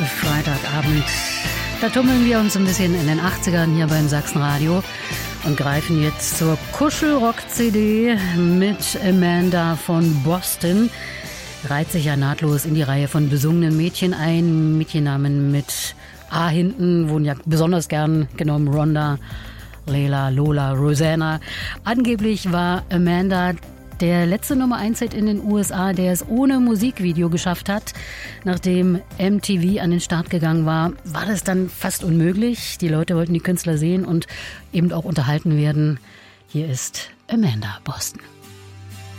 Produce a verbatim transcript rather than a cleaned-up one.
Freitagabend. Da tummeln wir uns ein bisschen in den achtzigern hier beim Sachsenradio und greifen jetzt zur Kuschelrock-C D mit Amanda von Boston. Reiht sich ja nahtlos in die Reihe von besungenen Mädchen ein. Mädchennamen mit A hinten wurden ja besonders gern genommen. Rhonda, Leila, Lola, Rosanna. Angeblich war Amanda der letzte Nummer eins Hit in den U S A, der es ohne Musikvideo geschafft hat. Nachdem M T V an den Start gegangen war, war das dann fast unmöglich. Die Leute wollten die Künstler sehen und eben auch unterhalten werden. Hier ist Amanda Boston.